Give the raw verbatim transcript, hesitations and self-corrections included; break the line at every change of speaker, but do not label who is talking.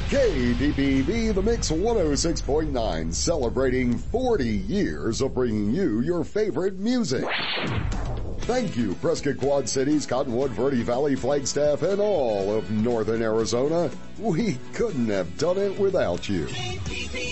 K D B B The Mix one oh six point nine, celebrating forty years of bringing you your favorite music. Thank you, Prescott Quad Cities, Cottonwood, Verde Valley, Flagstaff, and all of northern Arizona. We couldn't have done it without you.